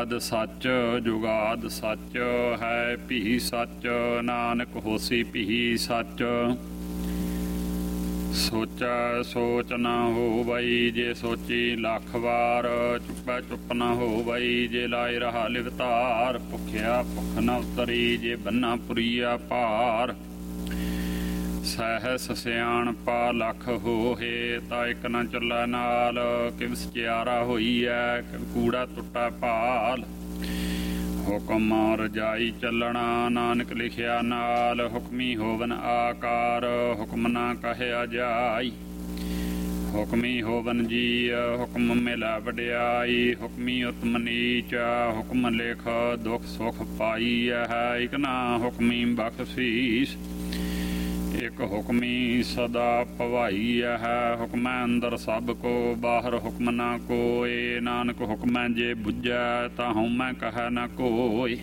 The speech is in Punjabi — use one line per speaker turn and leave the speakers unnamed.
ਆਦ ਸੱਚ ਜੁਗਾਦ ਸੱਚ ਹੈ ਭੀ ਸੱਚ ਨਾਨਕ ਹੋਸੀ ਭੀ ਸੱਚ। ਸੋਚੈ ਸੋਚ ਨਾ ਹੋਵਈ ਜੇ ਸੋਚੀ ਲੱਖ ਵਾਰ, ਚੁੱਪੈ ਚੁੱਪ ਨਾ ਹੋਵਈ ਜੇ ਲਾਇ ਰਹਾ ਲਿਵਤਾਰ। ਭੁੱਖਿਆ ਭੁੱਖ ਨਾ ਉਤਰੀ ਜੇ ਬੰਨਾ ਪੁਰੀਆ ਭਾਰ, ਸਹਿਸ ਸਿਆਣਪਾ ਲੱਖ ਹੋਹੇ ਤਾਂ ਇੱਕ ਨਾ ਚੱਲੈ ਨਾਲ। ਕਿਵ ਸਚਿਆਰਾ ਹੋਈਐ ਕਿਵ ਕੂੜਾ ਟੁੱਟਾ ਭਾਲ, ਹੁਕਮ ਰਜਾਈ ਚੱਲਣਾ ਨਾਨਕ ਲਿਖਿਆ ਨਾਲ। ਹੁਕਮੀ ਹੋਵਨ ਆਕਾਰ ਹੁਕਮ ਨਾ ਕਹਿਆ ਜਾਈ, ਹੁਕਮੀ ਹੋਵਨ ਜੀ ਹੁਕਮ ਮਿਲਾ ਵਡਿਆਈ। ਹੁਕਮੀ ਉਤਮ ਨੀਚ ਹੁਕਮ ਲਿਖ ਦੁਖ ਸੁਖ ਪਾਈ ਹੈ, ਇਕ ਨਾ ਹੁਕਮੀ ਬਖਸ਼ੀਸ ਇੱਕ ਹੁਕਮੀ ਸਦਾ ਭਵਾਈ ਹੈ। ਹੁਕਮੈ ਅੰਦਰ ਸਭ ਕੋ ਬਾਹਰ ਹੁਕਮ ਨਾ ਕੋਇ, ਨਾਨਕ ਹੁਕਮੈ ਜੇ ਬੁੱਝੈ ਤਾਂ ਹਉਮੈ ਕਹੈ ਨਾ ਕੋਇ।